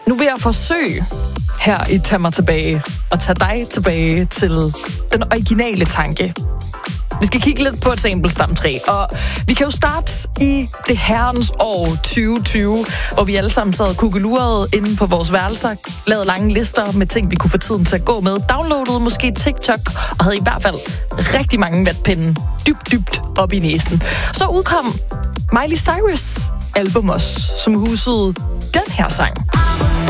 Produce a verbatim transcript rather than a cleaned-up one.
Nu vil jeg forsøge her i Tag mig tilbage og tage dig tilbage til den originale tanke. Vi skal kigge lidt på et samplestamtræ, og vi kan jo starte i det herrens år tyve tyve, hvor vi alle sammen sad kukkelurede inde på vores værelser, lavede lange lister med ting, vi kunne få tiden til at gå med, downloadede måske TikTok, og havde i hvert fald rigtig mange vatpinde dybt, dybt op i næsen. Så udkom Miley Cyrus album også, som husede den her sang.